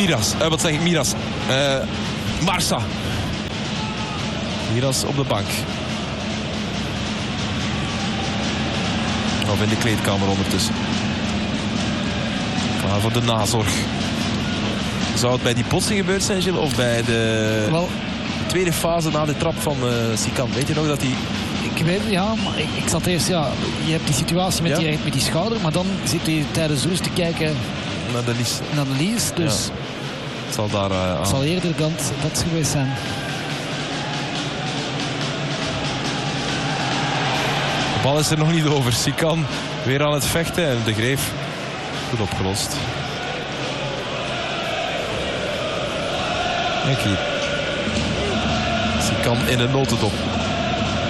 Miras. Marsa. Miras op de bank. Of in de kleedkamer ondertussen. Klaar voor de nazorg. Zou het bij die botsing gebeurd zijn, Gilles? Of bij de tweede fase na de trap van Sikan? Weet je nog dat hij... Ik weet het, ja, maar ik zat eerst... Ja, je hebt die situatie met, met die schouder, maar dan zit hij tijdens de rust te kijken naar de lies. Dus het zal daar het zal eerder dat geweest zijn. De bal is er nog niet over. Sikan weer aan het vechten en De Greef goed opgelost. Kijk hier. Sikan in een notendop.